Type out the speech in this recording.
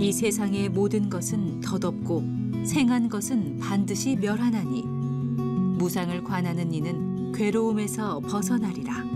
이 세상의 모든 것은 덧없고 생한 것은 반드시 멸하나니 무상을 관하는 이는 괴로움에서 벗어나리라.